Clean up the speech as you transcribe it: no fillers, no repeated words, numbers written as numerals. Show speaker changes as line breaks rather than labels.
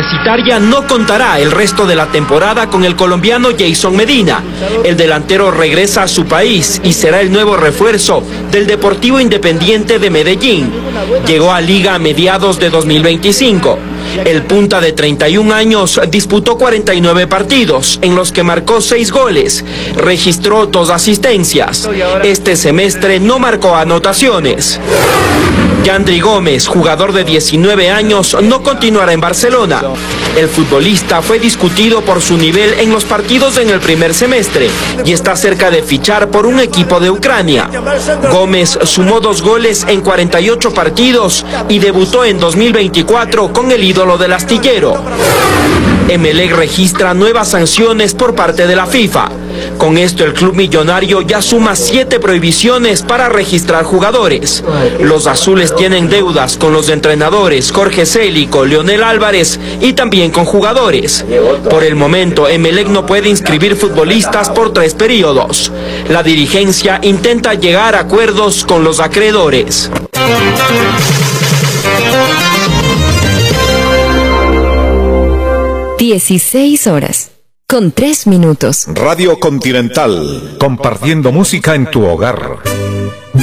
Universitaria no contará el resto de la temporada con el colombiano Jason Medina. El delantero regresa a su país y será el nuevo refuerzo del Deportivo Independiente de Medellín. Llegó a Liga a mediados de 2025. El punta de 31 años disputó 49 partidos, en los que marcó 6 goles, registró 2 asistencias. Este semestre no marcó anotaciones. Yandri Gómez, jugador de 19 años, no continuará en Barcelona. El futbolista fue discutido por su nivel en los partidos en el primer semestre y está cerca de fichar por un equipo de Ucrania. Gómez sumó 2 goles en 48 partidos y debutó en 2024 con el ídolo del astillero. Emelec registra nuevas sanciones por parte de la FIFA. Con esto el club millonario ya suma 7 prohibiciones para registrar jugadores. Los azules tienen deudas con los entrenadores Jorge Célico, Leonel Álvarez y también con jugadores. Por el momento, Emelec no puede inscribir futbolistas por 3 periodos. La dirigencia intenta llegar a acuerdos con los acreedores.
16 horas, con 3 minutos.
Radio Continental, compartiendo música en tu hogar.